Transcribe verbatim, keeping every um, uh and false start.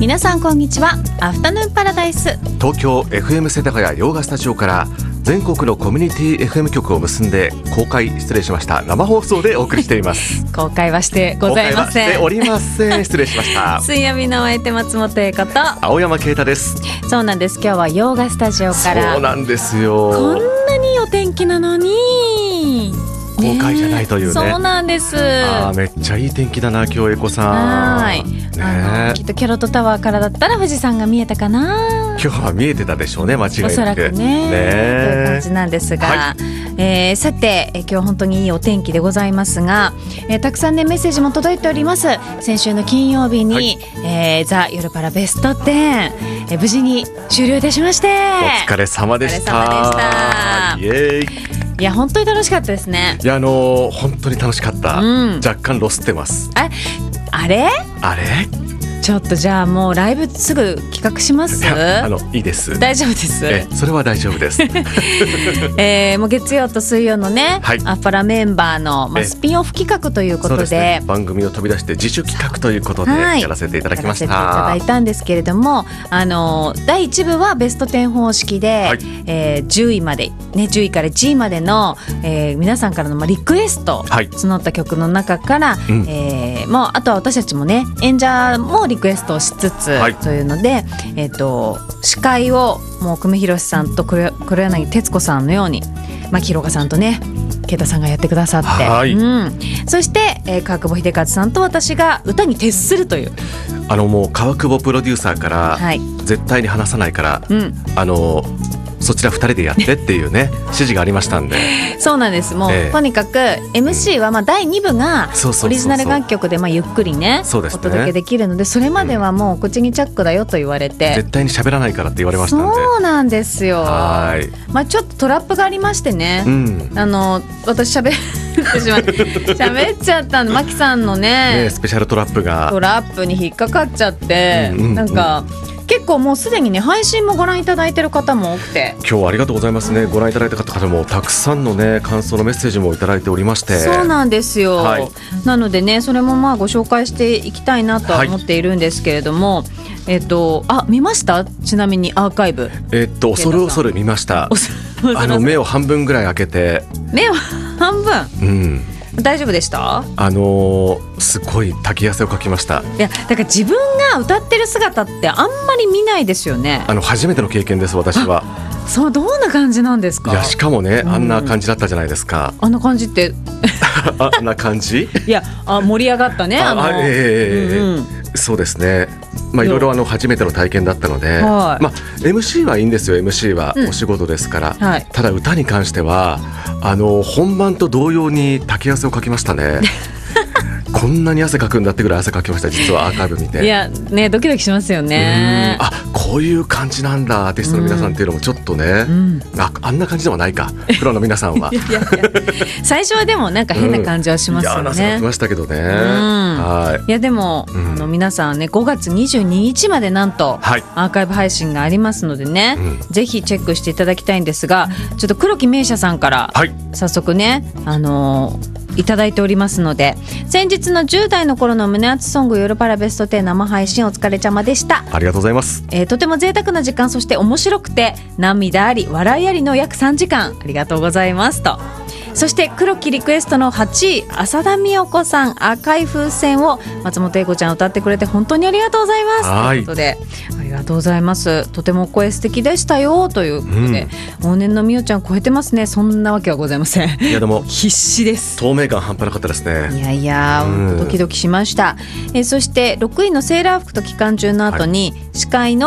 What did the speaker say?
皆さんこんにちは。アフタヌーンパラダイス、 東京 エフエム 世田谷洋画スタジオから全国のコミュニティ エフエム 局を結んで公開失礼しました生放送でお送りしています公開はしてございません。 公開はしておりません。失礼しました水曜日のお相手松本英子と青山啓太です。 そうなんです。今日は洋画スタジオからそうなんですよ。 こんなにいいお天気なのに公開じゃないというね。 そうなんです。 あーめっちゃいい天気だな今日。エコさんはい、 ね、 あのきっとキャロットタワーからだったら富士山が見えたかな。 今日は見えてたでしょうね、間違いなく。 おそらくね、 ねという感じなんですが、はい、えー、さて、えー、今日本当にいいお天気でございますが、えー、たくさんねメッセージも届いております。先週の金曜日に、はい、えー、ザ・夜パラベストテン、えー、無事に終了いたしましてお疲れ様でした。 お疲れ様でした。 イエーイ。 いや本当に楽しかったですね。 いやあのー、本当に楽しかった、うん、若干ロスってます。 ああれあれちょっとじゃあもうライブすぐ企画します。 いやあのいいです。 大丈夫です。 えそれは大丈夫です、 えー、もう月曜と水曜のね、はい、アフパラメンバーの、まあ、スピンオフ企画ということで、 で、ね、 番組を飛び出して自主企画ということでやらせていただきました。 やらせていただいたんですけれども、あのだいいち部はベストテン方式で、はい、えー、じゅういまで、ね、じゅういからいちいまでの、えー、皆さんからの、まあ、リクエスト、はい、募った曲の中から、うん、えー、もうあとは私たちもね演者もリクエストをしつつ、はい、というので、えー、と司会をもう久米宏さんと黒柳徹子さんのように牧宏さんとね啓太さんがやってくださって、はい、うん、そして、えー、川久保秀和さんと私が歌に徹するという、 あのもう川久保プロデューサーから、はい、絶対に話さないから、うん、あのそちらふたりでやってっていうね指示がありましたんでそうなんです。もう、えー、とにかく エムシー はまあだいに部がオリジナル楽曲でまあゆっくり ね, そうですねお届けできるので、それまではもう口にチャックだよと言われて、 うん、絶対に喋らないからって言われましたんで。 そうなんですよ。はい、まあ、ちょっとトラップがありましてね、うん、あの私喋ってしまって喋っちゃったの。マキさんの ね, ねスペシャルトラップがトラップに引っかかっちゃって、うんうんうん、なんか結構もうすでにね配信もご覧いただいてる方も多くて、 今日はありがとうございますね。ご覧いただいた方もたくさんのね感想のメッセージもいただいておりまして。 そうなんですよ、はい、なのでねそれもまあご紹介していきたいなとは思っているんですけれども、はい、えっとあ見ました？ちなみにアーカイブ、 えっと恐る恐る見ました。あの目を半分ぐらい開けて。 目を半分、うん、大丈夫でした？ あのー、すごい滝汗をかきました。 いやだから自分が歌ってる姿ってあんまり見ないですよね。 あの初めての経験です私は。 そうどんな感じなんですか？ いやしかもね、うん、あんな感じだったじゃないですか。 あんな感じってあんな感じいやあ盛り上がったね。あのあ、 えーうんうん、そうですね。まあいろいろあの初めての体験だったので、はい、まあ エムシー はいいんですよ。 エムシー はお仕事ですから、うんはい、ただ歌に関してはあの本番と同様に滝汗をかきましたねこんなに汗かくんだってぐらい汗かきました。実はアーカイブ見て。 いやねドキドキしますよね。 あこういう感じなんだアーティストの皆さんっていうのもちょっとね、うん、あ, あんな感じではないかプロの皆さんはいやいや最初はでもなんか変な感じはしますよね、うん、いや汗かきましたけどね、うん、はい、 いやでも、うん、あの皆さんねごがつにじゅうににちまでなんと、はい、アーカイブ配信がありますのでね、うん、ぜひチェックしていただきたいんですが、ちょっと黒木名車さんから、はい、早速ねあのーいただいておりますので、先日のじゅう代の頃の胸熱ソング夜パラベストテン生配信お疲れちゃまでした。 ありがとうございます、 えー、とても贅沢な時間、そして面白くて涙あり笑いありの約さんじかんありがとうございますと。そして黒木リクエストのはちい浅田美代子さん赤い風船を松本英子ちゃん歌ってくれて本当にありがとうございますということで、ありがとうございます。とても声素敵でしたよということで、うん、往年の美代ちゃん超えてますね。そんなわけはございません。 いやでも必死です。 透明感半端なかったですね。 いやいや、うん、ドキドキしました。えそしてろくいのセーラー服と機関銃の後に、はい、司会の